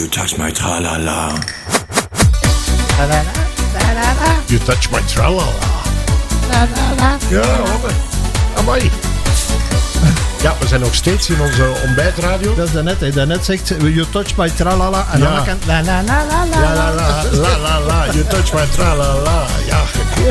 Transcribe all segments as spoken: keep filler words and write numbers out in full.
You touch my tra-la-la. You touch my tra-la-la. Ja, hoor. Amai. Ja, we zijn nog steeds in onze ontbijtradio. Dat is daarnet, hè. Daarnet zegt you touch my tralala en ja. dan kan la la la la la la la la la la la you touch my tralala. Ja,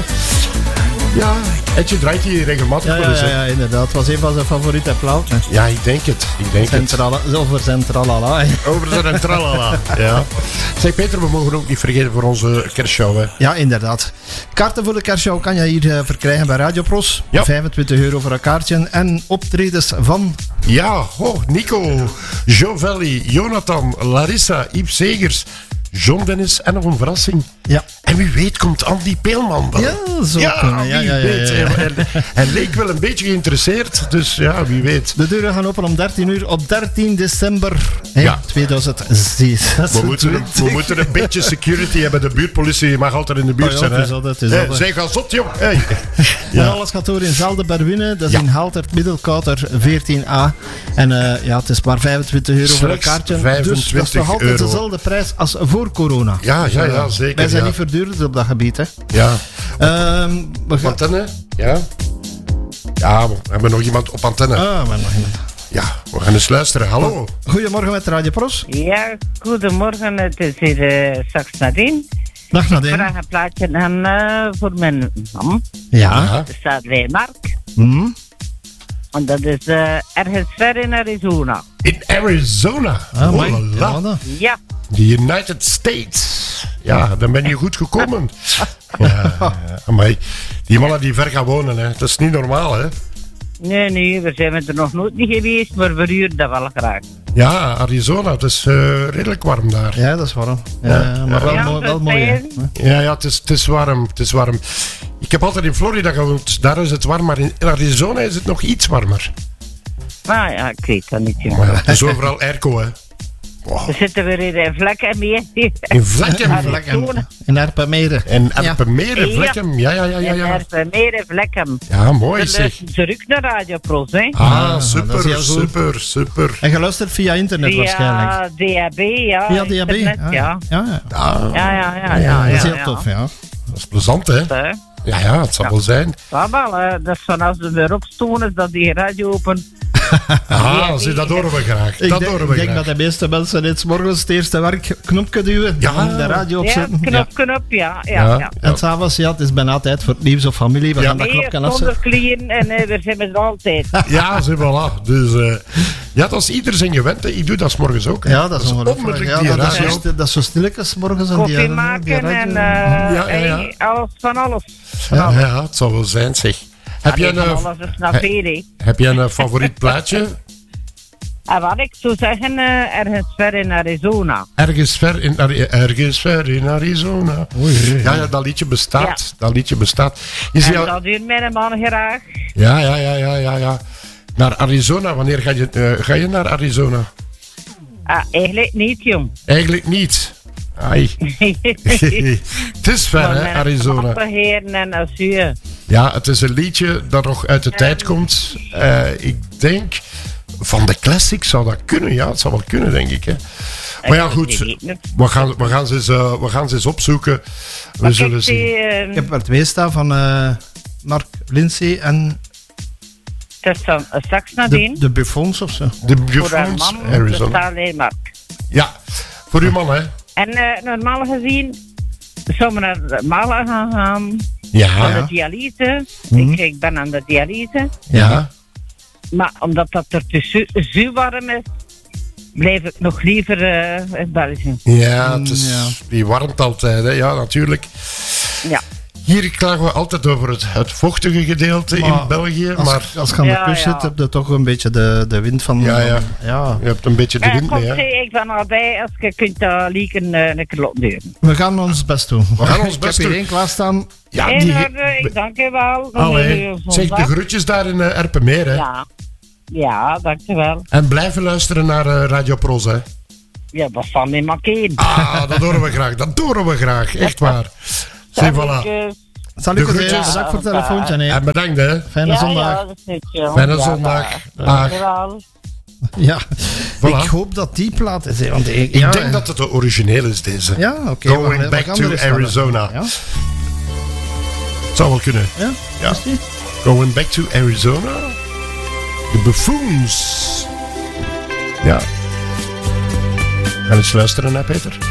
ja, Etje draait hier regelmatig ja, voor ja, eens. Ja, ja, inderdaad. Het was een van zijn favoriete platen. Ja, ik denk het. Ik denk zijn het. trala, over zijn tralala. Hè. Over zijn tralala. Ja. Zeg Peter, we mogen ook niet vergeten voor onze kerstshow. Hè. Ja, inderdaad. Kaarten voor de kerstshow kan je hier uh, verkrijgen bij Radio Pros. Ja. vijfentwintig euro voor een kaartje. En optredens van... Ja, oh, Nico, Jovelli, Jonathan, Larissa, Yves Segers, John Dennis en nog een verrassing. Ja. En wie weet komt Andy Peelman wel. Ja, zo ja, kunnen. Ja, wie ja, ja, weet. ja, ja. Hij, hij leek wel een beetje geïnteresseerd, dus ja, wie weet. De deuren gaan open om dertien uur op dertien december hè, Ja. tweeduizend zes. We moeten, we moeten een beetje security hebben. De buurtpolitie mag altijd in de buurt Oh ja, zijn. het is hè. altijd, het is Hey, altijd. zij gaan zot, jong. Hey. En Ja. alles gaat door in Zelde Berwine. Dat is Ja. in Haltert Middelkouter veertien a. En uh, ja, het is maar vijfentwintig euro voor een Slechts kaartje. Dus vijfentwintig dat is nog altijd euro. dezelfde prijs als voor corona. Ja, ja, ja, zeker. Wij zijn ja. niet verduurd op dat gebied. Hè. Ja. Ehm, we gaan... Antenne? Ja. Ja, we hebben nog iemand op antenne. Ah, maar nog iemand. Ja, we gaan eens luisteren. Hallo. Goedemorgen met Radio Pros. Ja, goedemorgen. Het is hier uh, straks Nadine. Dag Ik Nadine. vraag een plaatje aan uh, voor mijn mam. Ja. Ja. Er staat Weemark. Hm? En dat is uh, ergens ver in Arizona. In Arizona. Ah, oh, mooi. la, la. Ja, dat. Ja. The United States. Ja, dan ben je goed gekomen. Ja, ja, maar die mannen die ver gaan wonen, hè. Dat is niet normaal, hè. Nee, nee, we zijn er nog nooit niet geweest, maar we huren dat wel graag. Ja, Arizona, het is uh, redelijk warm daar. Ja, dat is warm. Ja, Ja. maar wel, Ja, mooi, wel dat mooi. hè. zijn- Ja, ja, het is, het is warm, het is warm. Ik heb altijd in Florida gewoond, daar is het warm, maar in Arizona is het nog iets warmer. Maar ja, ik weet dat niet, jongen. Maar ja, het is overal airco, hè. Wow. We zitten weer in een vlekken mee. In Vlekken. Arizona. In Erpenmeren. En Erpenmeren, Ja. Vlekken. Ja, ja, ja, ja. In Ja, Erpenmeren, Vlekken. ja mooi We zeg. luisteren terug naar Radio Pros, hè. Ah, dat is super, heel goed. super, super. En geluisterd via internet waarschijnlijk. Via D A B, ja. Via D A B. internet, Ah, ja. ja, ja. Ah, Ja, ja, ja, ja. Dat is ja, heel ja. tof, ja. dat is plezant, hè? Hè? Ja, ja, het zal Ja. wel zijn. Ja, wel, hè. Dat is vanaf ze weer opstonen, is dat die radio open. Ah, zie, dat horen we graag. Ik Dat denk, horen ik we denk graag. dat de meeste mensen dit 's morgens het eerste werk knopje duwen. Ja. En de radio Ja, opzetten. knop, knop, ja. ja, Ja. ja. En s'avonds, ja, het is bijna tijd voor het nieuws of familie. We Ja. gaan dat Nee, knopje zonder afzetten. clean en uh, we zijn met altijd. Ja, zie, voilà. Dus, uh, ja, dat is ieder zijn gewend. Hè. Ik doe dat 's morgens ook. Hè. Ja, dat is ongelooflijk. onmiddellijk Ja, die dat, is radio. zo, sti- dat is zo stilletjes morgens. En Koffie die, die maken radio. en uh, ja, ja. hey, alles van alles. Ja, ja, het zal wel zijn, zeg. Heb jij Allee, een, van alles is naar he- veel, hè. heb jij een favoriet plaatje? En wat ik zou zeggen, uh, ergens ver in Arizona. Ergens ver in, Ari- ergens ver in Arizona. Ja, ja, dat liedje bestaat. Dat liedje bestaat. Is En jou- dat doet mijn man graag. Ja, ja, ja, ja, ja, ja. Naar Arizona, wanneer ga je, uh, ga je naar Arizona? Ah, eigenlijk niet, jong. Eigenlijk niet. Ai. Het is ver, Maar hè, met Arizona. Heren en Azuur. Ja, het is een liedje dat nog uit de tijd komt. Uh, ik denk, van de classics zou dat kunnen. Ja, het zou wel kunnen, denk ik. Hè. Maar ja, goed. We gaan, we gaan, ze, eens, uh, we gaan ze eens opzoeken. We Maar zullen kijk, zien. die, uh, Ik heb er twee staan van uh, Mark Lindsay en het is dan uh, straks de, nadien. de Buffons of zo. De Voor haar Buffons, man, er Arizona. staat alleen Mark. Ja, voor uw man, hè. En uh, normaal gezien zou we naar Malen gaan gaan. Aan Ja, de dialyse. Mhm. Ik, ik ben aan de dialyse. ja. Maar omdat dat er te zu- zuur warm is, blijf ik nog liever uh, in België. Ja, het is, Ja. die warmt altijd, hè. Ja, natuurlijk. Ja. Hier klagen we altijd over het, het vochtige gedeelte Maar in België. Als, Maar als je aan de Ja, kust ja. zit, heb je toch een beetje de, de wind van... Ja, ja. ja. je hebt een beetje de Eh, wind kom, mee, hè. zeg, ik ben al bij als je kunt dat lieken uh, een keer laten doen. We gaan ons best doen. We gaan ons Ik best heb hier doen. één klaarstaan. Ja, En die... uh, ik dank je wel. Dan Allee, weer een zeg de zondag. groetjes daar in uh, Erpenmeer, hè. Ja. Ja, dank je wel. En blijven luisteren naar uh, Radio Pros, hè. Ja, dat van mijn makeen. Ah, dat horen we graag. Dat horen we graag. Echt waar. Zie, voilà. Zal De ik het groetjes. bedankt voor het telefoontje. Nee. En bedankt, hè. Fijne ja, zondag. Ja, dat is goed, joh. Fijne Ja, zondag. dag. Dag. Dankjewel. Ja, Voilà. ik hoop dat die plaat is. hè, Want ik, Ik ja, denk dat het de origineel is, deze. Ja, oké. Going we gaan- we back gaan to er eens naar- Arizona. Ja, Het zou wel kunnen. ja, Ja. is die? Going back to Arizona. De Buffoons. Ja. Gaan we eens luisteren naar Peter?